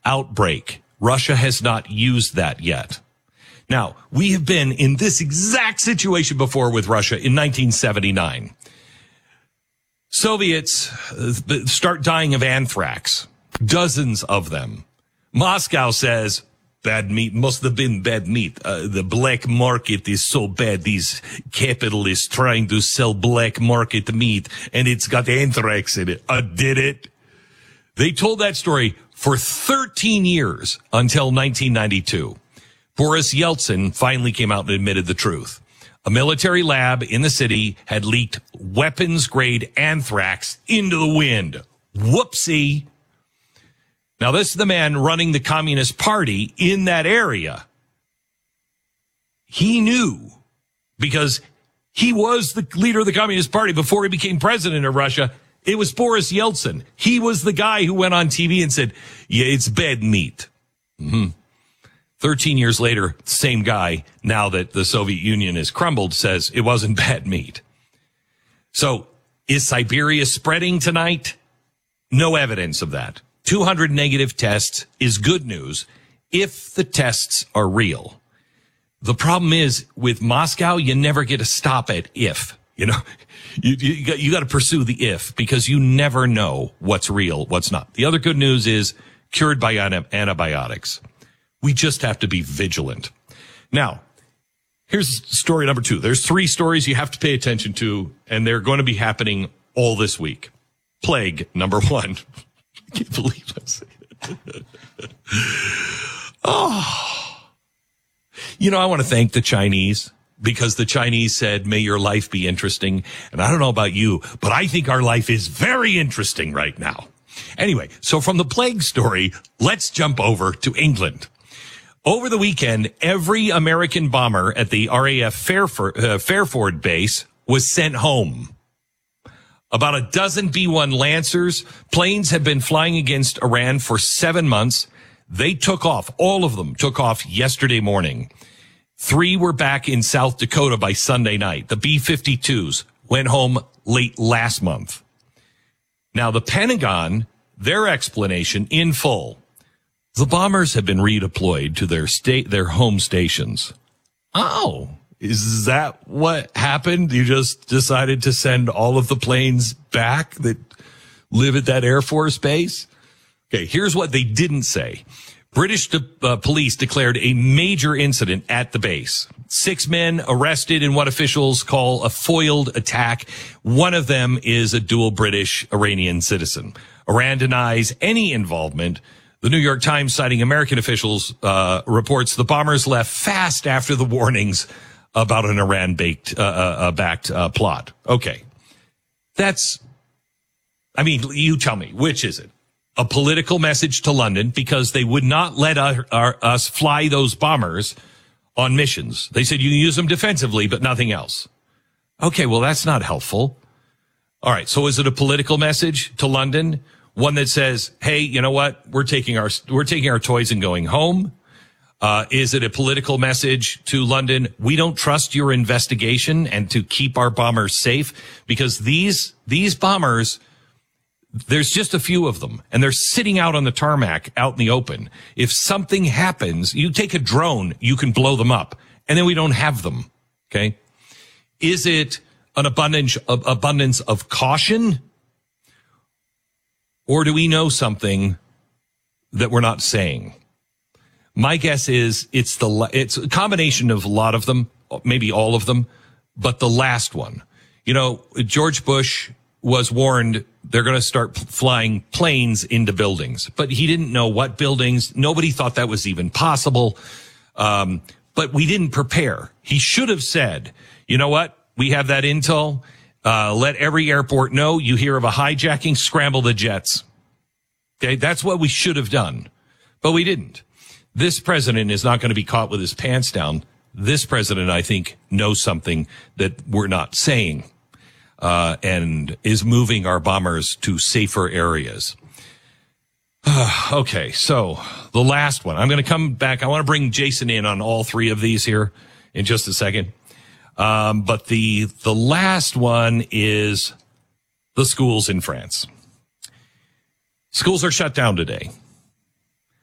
outbreak. Russia has not used that yet. Now, we have been in this exact situation before with Russia in 1979. Soviets start dying of anthrax, dozens of them. Moscow says, bad meat, must have been bad meat. The black market is so bad. These capitalists trying to sell black market meat, and it's got anthrax in it. Did it? They told that story for 13 years until 1992. Boris Yeltsin finally came out and admitted the truth. A military lab in the city had leaked weapons-grade anthrax into the wind. Whoopsie. Now, this is the man running the Communist Party in that area. He knew, because he was the leader of the Communist Party before he became president of Russia. It was Boris Yeltsin. He was the guy who went on TV and said, yeah, it's bad meat. 13 years later, same guy, now that the Soviet Union has crumbled, says it wasn't bad meat. So is Siberia spreading tonight? No evidence of that. 200 negative tests is good news if the tests are real. The problem is with Moscow, you never get to stop at if, you know, you got to pursue the if, because you never know what's real, what's not. The other good news is cured by antibiotics. We just have to be vigilant. Now, here's story number 2. There's 3 stories you have to pay attention to, and they're going to be happening all this week. Plague, number 1. I can't believe I'm saying it. Oh. You know, I want to thank the Chinese, because the Chinese said, may your life be interesting. And I don't know about you, but I think our life is very interesting right now. Anyway, so from the plague story, let's jump over to England. Over the weekend, every American bomber at the RAF Fairford base was sent home. About a dozen B-1 Lancers, planes have been flying against Iran for 7 months. They took off. All of them took off yesterday morning. 3 were back in South Dakota by Sunday night. The B-52s went home late last month. Now, the Pentagon, their explanation in full. The bombers have been redeployed to their home stations. Oh, is that what happened? You just decided to send all of the planes back that live at that Air Force base? Okay, here's what they didn't say. British police declared a major incident at the base. 6 men arrested in what officials call a foiled attack. One of them is a dual British-Iranian citizen. Iran denies any involvement. The New York Times, citing American officials, reports the bombers left fast after the warnings about an Iran-backed plot. Okay. You tell me, which is it? A political message to London, because they would not let us fly those bombers on missions. They said you can use them defensively, but nothing else. Okay, well, that's not helpful. All right, so is it a political message to London? One that says, hey, you know what? We're taking our toys and going home. Is it a political message to London? We don't trust your investigation and to keep our bombers safe, because these bombers, there's just a few of them, and they're sitting out on the tarmac out in the open. If something happens, you take a drone, you can blow them up, and then we don't have them. Okay. Is it an abundance of caution? Or do we know something that we're not saying? My guess is it's a combination of a lot of them, maybe all of them, but the last one. You know, George Bush was warned they're going to start flying planes into buildings, but he didn't know what buildings. Nobody thought that was even possible. But we didn't prepare. He should have said, you know what? We have that intel. Let every airport know you hear of a hijacking, scramble the jets. Okay, that's what we should have done, but we didn't. This president is not going to be caught with his pants down. This president, I think, knows something that we're not saying, and is moving our bombers to safer areas. Okay, so the last one. I'm going to come back. I want to bring Jason in on all 3 of these here in just a second. But the last one is the schools in France. Schools are shut down today.